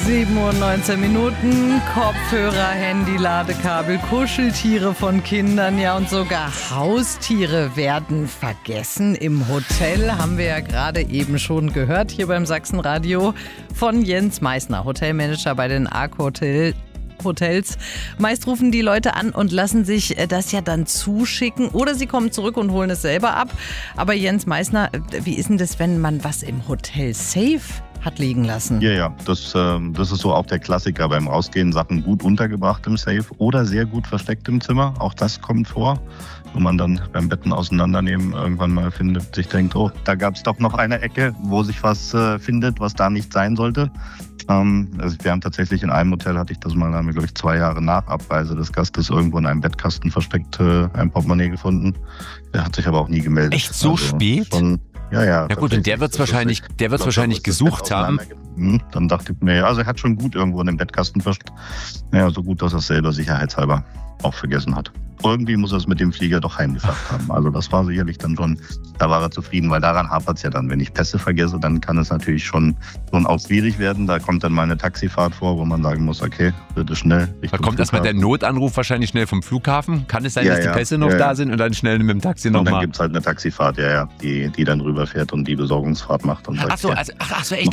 7:19 Kopfhörer, Handy, Ladekabel, Kuscheltiere von Kindern, ja und sogar Haustiere werden vergessen. Im Hotel haben wir ja gerade eben schon gehört, hier beim Sachsenradio von Jens Meissner, Hotelmanager bei den Ark Hotels. Meist rufen die Leute an und lassen sich das ja dann zuschicken oder sie kommen zurück und holen es selber ab. Aber Jens Meissner, wie ist denn das, wenn man was im Hotel safe hat liegen lassen? Ja, das ist so auch der Klassiker beim Rausgehen. Sachen gut untergebracht im Safe oder sehr gut versteckt im Zimmer. Auch das kommt vor, wo man dann beim Betten auseinandernehmen irgendwann mal findet, sich denkt, oh, da gab es doch noch eine Ecke, wo sich was findet, was da nicht sein sollte. Also wir haben tatsächlich in einem Hotel, hatte ich das mal, da haben wir, glaube ich, 2 Jahre nach Abreise des Gastes irgendwo in einem Bettkasten versteckt ein Portemonnaie gefunden. Der hat sich aber auch nie gemeldet. Echt so spät? Ja gut, und der wird's wahrscheinlich gesucht haben. Dann dachte ich mir, also er hat schon gut irgendwo in dem Bettkasten versteckt. Ja, so gut, dass er es selber sicherheitshalber auch vergessen hat. Irgendwie muss er es mit dem Flieger doch heimgeschafft haben. Also das war sicherlich dann schon, da war er zufrieden, weil daran hapert es ja dann. Wenn ich Pässe vergesse, dann kann es natürlich schon auch schwierig werden. Da kommt dann mal eine Taxifahrt vor, wo man sagen muss, okay, bitte schnell. Da kommt erstmal der Notanruf wahrscheinlich schnell vom Flughafen. Kann es sein, dass die Pässe noch da sind und dann schnell mit dem Taxi nochmal? Und dann gibt es halt eine Taxifahrt, die dann rüberfährt und die Besorgungsfahrt macht. Und sagt, Ach so, echt?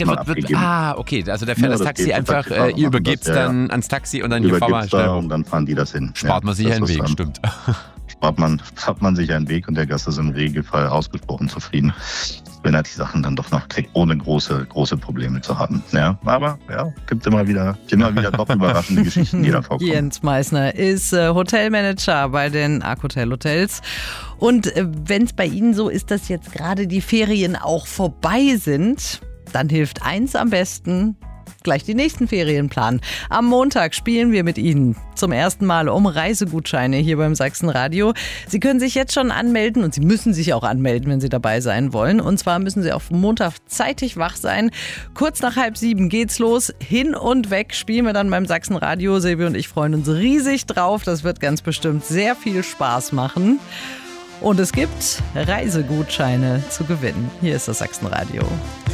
Okay, also der fährt das Taxi einfach, ihr übergebt es dann ans Taxi und dann hier fahren wir schnell. Und dann fahren die das hin. Spart man sich einen Weg, stimmt. Spart man sich einen Weg und der Gast ist im Regelfall ausgesprochen zufrieden, wenn er die Sachen dann doch noch kriegt, ohne große Probleme zu haben. Ja, aber ja, gibt immer wieder doch überraschende Geschichten, die da vorkommen. Jens Meissner ist Hotelmanager bei den Ark Hotels. Und wenn es bei Ihnen so ist, dass jetzt gerade die Ferien auch vorbei sind, dann hilft eins am besten: gleich die nächsten Ferien planen. Am Montag spielen wir mit Ihnen zum ersten Mal um Reisegutscheine hier beim Sachsenradio. Sie können sich jetzt schon anmelden und Sie müssen sich auch anmelden, wenn Sie dabei sein wollen. Und zwar müssen Sie auf Montag zeitig wach sein. Kurz nach 6:30 geht's los. Hin und weg spielen wir dann beim Sachsenradio. Silvi und ich freuen uns riesig drauf. Das wird ganz bestimmt sehr viel Spaß machen. Und es gibt Reisegutscheine zu gewinnen. Hier ist das Sachsenradio.